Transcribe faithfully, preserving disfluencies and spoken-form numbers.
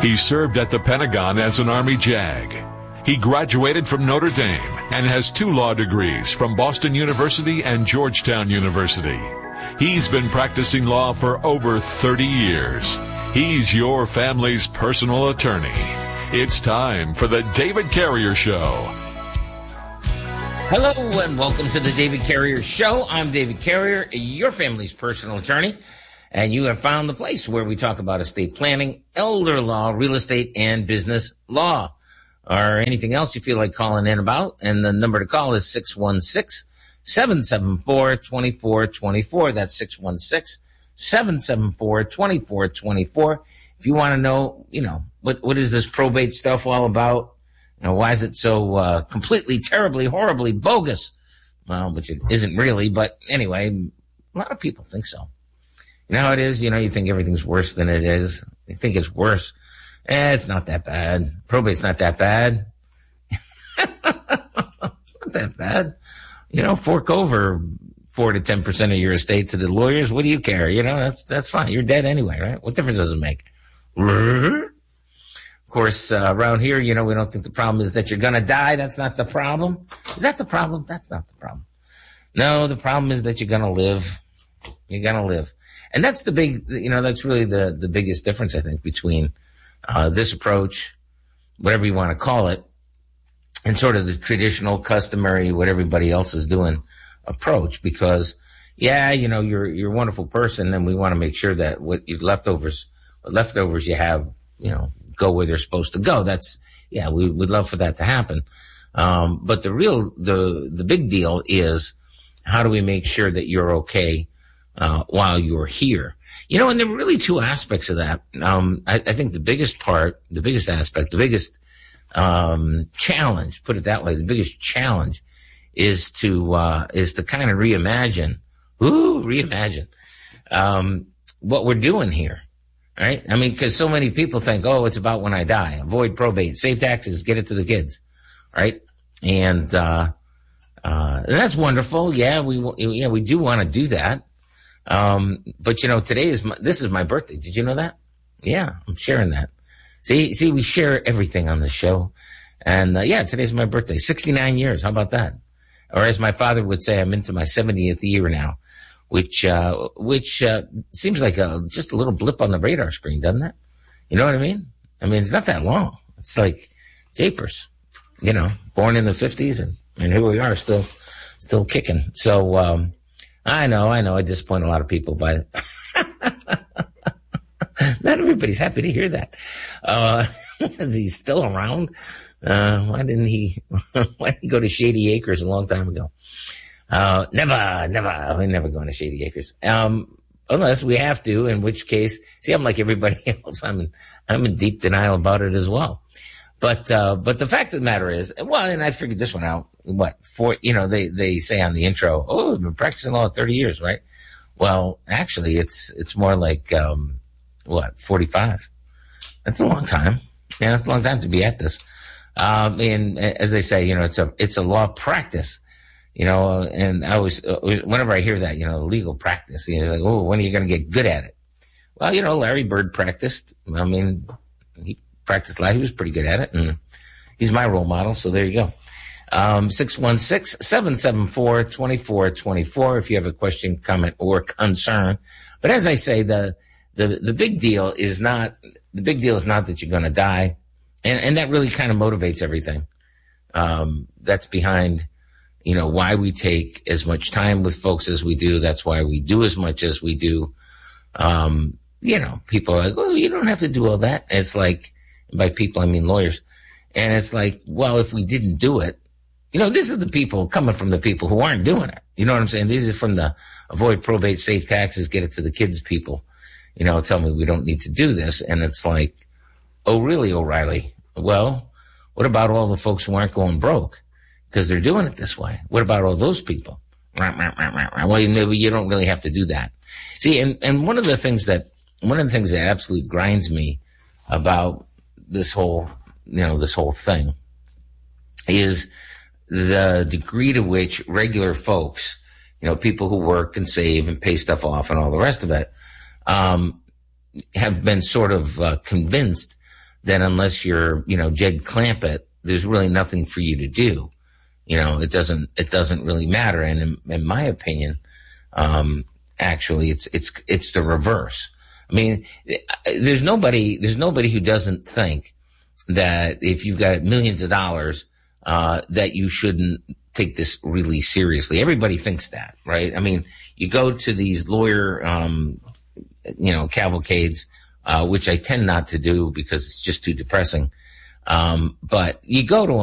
He served at the Pentagon as an Army JAG. He graduated from Notre Dame and has two law degrees from Boston University and Georgetown University. He's been practicing law for over thirty years. He's your family's personal attorney. It's time for the David Carrier Show. Hello and welcome to the David Carrier Show. I'm David Carrier, your family's personal attorney, and you have found the place where we talk about estate planning, elder law, real estate, and business law, or anything else you feel like calling in about. And the number to call is six one six, seven seven four, two four two four. That's six one six, seven seven four, two four two four. If you want to know, you know, what what is this probate stuff all about? You know, why is it so uh, completely, terribly, horribly bogus? Well, which it isn't really, but anyway, a lot of people think so. You know how it is? You know, you think everything's worse than it is. You think it's worse. Eh, it's not that bad. Probate's not that bad. Not that bad. You know, fork over four to ten percent of your estate to the lawyers. What do you care? You know, that's that's fine. You're dead anyway, right? What difference does it make? Of course, uh, around here, you know, we don't think the problem is that you're going to die. That's not the problem. Is that the problem? That's not the problem. No, the problem is that you're going to live. You're going to live. And that's the big, you know, that's really the, the biggest difference, I think, between uh, this approach, whatever you want to call it, and sort of the traditional, customary, what everybody else is doing approach. Because, yeah, you know, you're, you're a wonderful person, and we want to make sure that what your leftovers, what leftovers you have, you know, go where they're supposed to go. That's, yeah, we would love for that to happen. Um, but the real, the, the big deal is how do we make sure that you're okay, uh, while you're here? You know, and there are really two aspects of that. Um, I, I think the biggest part, the biggest aspect, the biggest, um, challenge, put it that way, the biggest challenge is to, uh, is to kind of reimagine, ooh, reimagine, um, what we're doing here. Right? I mean, because so many people think, oh, it's about when I die. Avoid probate, save taxes, get it to the kids. Right? And, uh, uh, and that's wonderful. Yeah, we, yeah, we do want to do that. Um, but you know, today is my, this is my birthday. Did you know that? Yeah, I'm sharing that. See, see, we share everything on the show. And, uh, yeah, today's my birthday. sixty-nine years. How about that? Or as my father would say, I'm into my seventieth year now. Which, uh, which, uh, seems like a, just a little blip on the radar screen, doesn't it? You know what I mean? I mean, it's not that long. It's like japers, you know, born in the fifties and, and here we are still, still kicking. So, um, I know, I know I disappoint a lot of people, but not everybody's happy to hear that. Uh, is he still around? Uh, why didn't he, why didn't he go to Shady Acres a long time ago? Uh, never, never, we're never going to Shady Acres. Um, unless we have to, in which case, see, I'm like everybody else. I'm in, I'm in deep denial about it as well. But, uh, but the fact of the matter is, well, and I figured this one out, what, for, you know, they, they say on the intro, oh, I've been practicing law thirty years, right? Well, actually, it's, it's more like, um, what, forty-five. That's a long time. Yeah, that's a long time to be at this. Um, and as they say, you know, it's a, it's a law practice. You know, and I always, uh, whenever I hear that, you know, legal practice, you know, it's like, oh, when are you going to get good at it? Well, you know, Larry Bird practiced. I mean, he practiced law. He was pretty good at it. And he's my role model. So there you go. Um, six one six, seven seven four, two four two four if you have a question, comment, or concern. But as I say, the, the, the big deal is not, the big deal is not that you're going to die. And, and that really kind of motivates everything. Um, that's behind, you know, why we take as much time with folks as we do. That's why we do as much as we do. Um, you know, people are like, oh, you don't have to do all that. And it's like, by people, I mean lawyers. And it's like, well, if we didn't do it, you know, this is the people coming from the people who aren't doing it. You know what I'm saying? These are from the avoid probate, save taxes, get it to the kids people. You know, tell me we don't need to do this. And it's like, oh, really, O'Reilly? Well, what about all the folks who aren't going broke? Because they're doing it this way. What about all those people? Well, maybe you don't really have to do that. See, and, and one of the things that, one of the things that absolutely grinds me about this whole, you know, this whole thing is the degree to which regular folks, you know, people who work and save and pay stuff off and all the rest of it, um, have been sort of uh, convinced then unless you're, you know, Jed Clampett, there's really nothing for you to do. You know, it doesn't, it doesn't really matter. And in, in my opinion, um, actually it's, it's, it's the reverse. I mean, there's nobody, there's nobody who doesn't think that if you've got millions of dollars, uh, that you shouldn't take this really seriously. Everybody thinks that, right? I mean, you go to these lawyer, um, you know, cavalcades, uh, which I tend not to do because it's just too depressing. Um, but you go to